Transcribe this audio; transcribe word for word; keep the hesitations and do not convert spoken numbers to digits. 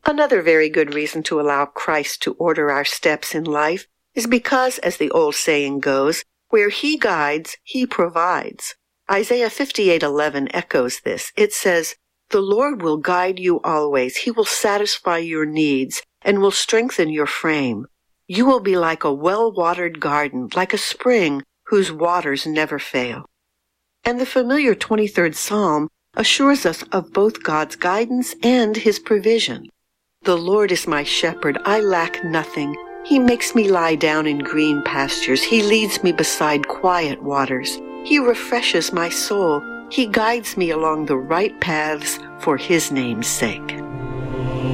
Another very good reason to allow Christ to order our steps in life is because, as the old saying goes, where he guides, he provides. Isaiah fifty-eight eleven echoes this. It says, "The Lord will guide you always. He will satisfy your needs and will strengthen your frame. You will be like a well-watered garden, like a spring whose waters never fail." And the familiar twenty-third Psalm assures us of both God's guidance and his provision. "The Lord is my shepherd. I lack nothing. He makes me lie down in green pastures. He leads me beside quiet waters. He refreshes my soul. He guides me along the right paths for his name's sake."